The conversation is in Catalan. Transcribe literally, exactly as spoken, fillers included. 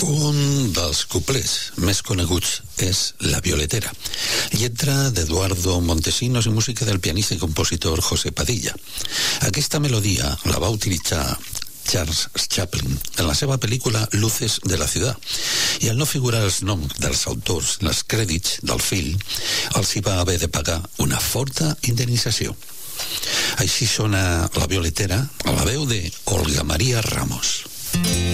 Un dels cuplers més coneguts és La Violetera, lletra d'Eduardo Montesinos i música del pianista i compositor José Padilla. Aquesta melodia la va utilitzar Charles Chaplin en la seva pel·lícula Luces de la ciudad, i al no figurar els noms dels autors en els crèdits del film, els hi va haver de pagar una forta indemnització. Així sona La Violetera a la veu de Olga María Ramos.